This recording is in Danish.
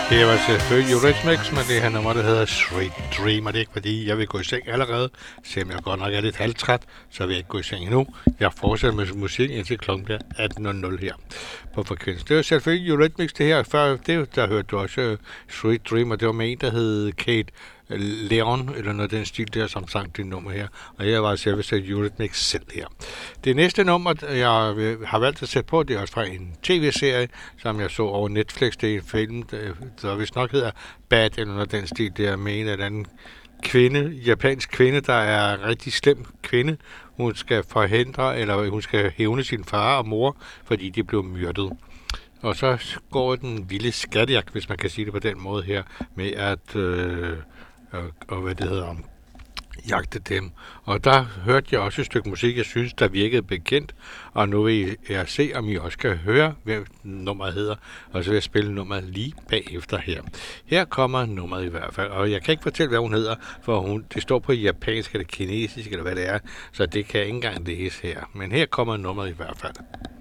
Det var selvfølgelig Eurythmics, men det her nummer, der hedder Sweet Dream, og det er ikke fordi, jeg vil gå i seng allerede. Selvom jeg godt nok er lidt halvtræt, så vil jeg ikke gå i seng endnu. Jeg fortsætter med musik indtil klokken bliver 18.00 her på frekvens. Det var selvfølgelig Eurythmics det her. Før det, der hørte du også Sweet Dream, og det var med en, der hed Kate Leon, eller noget af den stil der, som sang det nummer her. Og her var selv Eurythmics selv her. Det næste nummer, jeg har valgt at sætte på, det er også fra en tv-serie, som jeg så over Netflix. Det er en film, der vist nok hedder Bad, eller noget af den stil der, med en eller anden kvinde, japansk kvinde, der er en rigtig slem kvinde. Hun skal forhindre, eller hun skal hævne sin far og mor, fordi de blev myrdet. Og så går den vilde skattejagt, hvis man kan sige det på den måde her, med at og hvad det hedder, jagte dem. Og der hørte jeg også et stykke musik, jeg synes, der virkede bekendt, og nu vil jeg se, om I også kan høre, hvad nummeret hedder, og så vil jeg spille nummeret lige bagefter her. Her kommer nummeret i hvert fald, og jeg kan ikke fortælle, hvad hun hedder, for det står på japansk eller kinesisk, eller hvad det er, så det kan jeg ikke engang læse her. Men her kommer nummeret i hvert fald.